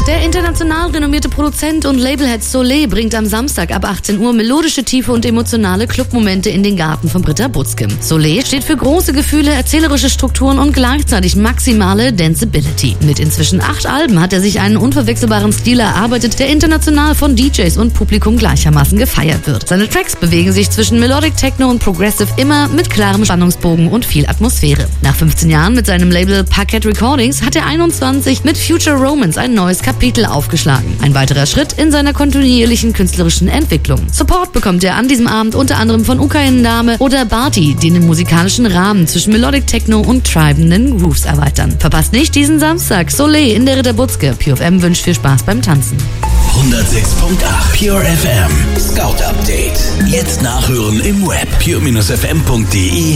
Der international renommierte Produzent und Labelhead Soleil bringt am Samstag ab 18 Uhr melodische Tiefe und emotionale Clubmomente in den Garten von Britta Butzke. Soleil steht für große Gefühle, erzählerische Strukturen und gleichzeitig maximale Danceability. Mit inzwischen 8 Alben hat er sich einen unverwechselbaren Stil erarbeitet, der international von DJs und Publikum gleichermaßen gefeiert wird. Seine Tracks bewegen sich zwischen Melodic Techno und Progressive, immer mit klarem Spannungsbogen und viel Atmosphäre. Nach 15 Jahren mit seinem Label Parquet Recordings hat er 21 mit Future Romance ein neues Kapitel aufgeschlagen. Ein weiterer Schritt in seiner kontinuierlichen künstlerischen Entwicklung. Support bekommt er an diesem Abend unter anderem von Ukraine-Dame oder Barty, die den musikalischen Rahmen zwischen Melodic Techno und treibenden Grooves erweitern. Verpasst nicht diesen Samstag Soleil in der Ritter Butzke. Pure FM wünscht viel Spaß beim Tanzen. 106.8 Pure FM Scout Update. Jetzt nachhören im Web pure-fm.de